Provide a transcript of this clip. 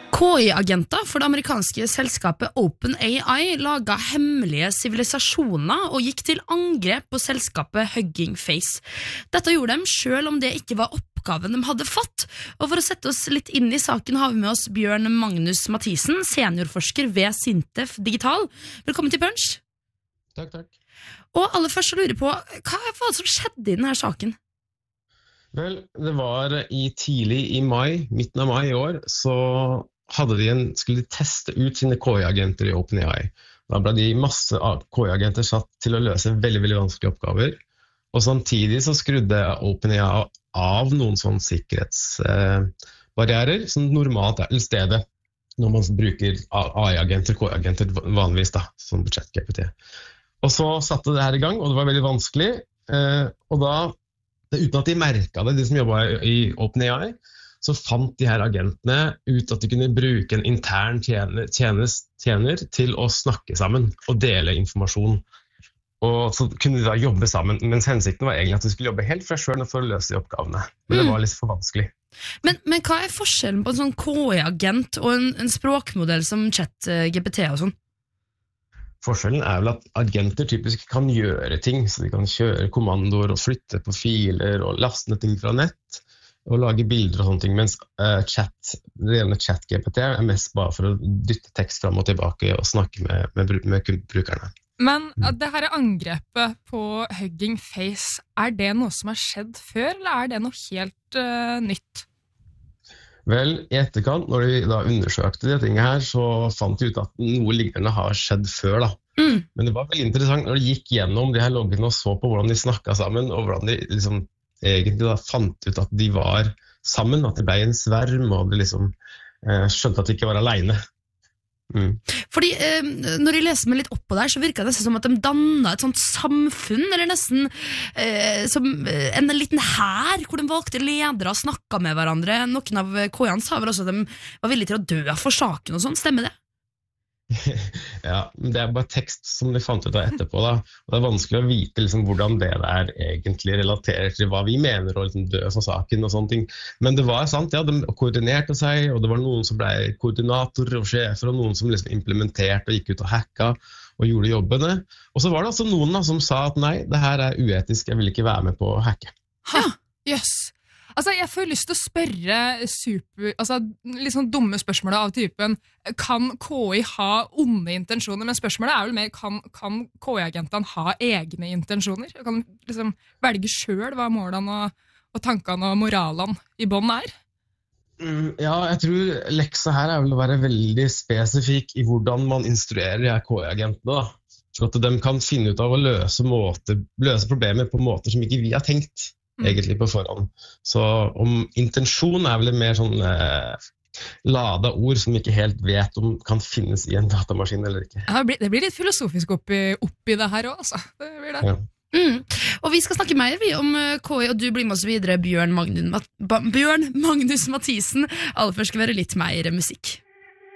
KI-agenter for det amerikanske selskapet OpenAI laget hemmelige sivilisasjoner og gikk til angrep på selskapet Hugging Face. Dette gjorde de selv om det ikke var oppgaven de hadde fått. Og for å sette oss litt inn i saken har vi med oss Bjørn Magnus Mathisen, seniorforsker ved Sintef Digital. Velkommen til Punch. Takk. Og aller først så lurer jeg på, hva var det som skjedde i denne saken? Vel, det var tidlig i mai, midten av mai i år, så skulle de teste ut sine KI-agenter i OpenAI. Da ble de masse KI-agenter satt til å løse veldig, veldig vanskelige oppgaver. Og samtidig så skrudde OpenAI av noen sånne sikkerhetsbarrierer som normalt til stedet når man bruker AI-agenter, KI-agenter vanligvis da, som ChatGPT. Og så satte det her i gang, og det var veldig vanskelig. Og da, uten at de merket det, de som jobbet i OpenAI, så fant de her agentene ut at de kunne bruke en intern tjener til å snakke sammen og dele informasjon. Og så kunne de da jobbe sammen, mens hensikten var egentlig at de skulle jobbe helt fra selv for å løse de oppgavene. Men det var litt for vanskelig. Men hva er forskjellen på en sånn KI-agent og en språkmodell som ChatGPT og sånn? Forskjellen er vel at agenter typisk kan gjøre ting, så de kan kjøre kommandoer og flytte på filer og laste ned ting fra nett og lage bilder og sånne ting, mens ChatGPT er mest bare for å dytte tekst fram og tilbake og snakke med brukerne. Men det her angrepet på Hugging Face, er det noe som har skjedd før, eller er det noe helt nytt? Vel, i etterkant, når de da undersøkte de tingene her, så fant de ut at noe lignende har skjedd før da. Men det var veldig interessant når de gikk gjennom de her loggene og så på hvordan de snakket sammen, og hvordan de liksom egentlig da fant ut at de var sammen, at det ble en sverm, og de liksom skjønte at de ikke var alene. Fordi når jeg leser meg litt opp på der, så virker det nesten som at de dannet et sånt samfunn, eller nesten som en liten hær, hvor de valgte ledere og snakket med hverandre. Noen av KI-ene sa vel også at de var villige til å dø for saken og sånn, stemmer det? Ja, men det er bare tekst som de fant ut av etterpå da, og det er vanskelig å vite liksom, hvordan det der egentlig relaterer til hva vi mener og liksom, dø for saken og sånne ting, men det var sant, ja, de koordinerte seg, og det var noen som ble koordinatorer og sjefer, og noen som liksom implementerte og gikk ut og hacka og gjorde jobbene, og så var det altså noen da, som sa at nei, det her er uetisk, jeg vil ikke være med på å hacke. Yes. Altså, jeg får lyst til å spørre litt sånn dumme spørsmål av typen, kan KI ha onde intensjoner? Men spørsmålet er vel mer, kan KI-agentene ha egne intensjoner? Kan de liksom velge selv hva målene og tankene og moralene i bånd er? Ja, jeg tror leksa her er vel å være veldig spesifik i hvordan man instruerer de her KI-agentene da. Så at de kan finne ut av å løse problemer på måter som ikke vi har tenkt. Egentlig på forhånd. Så om intensjon er vel mer sånn lada ord som ikke helt vet om kan finnes i en datamaskin eller ikke. Ja, det blir litt filosofisk oppi det her også, altså. Det blir det. Ja. Og vi skal snakke mer om KI, og du blir med oss videre, Bjørn Magnus Mathisen. Aller først skal være litt mer musikk.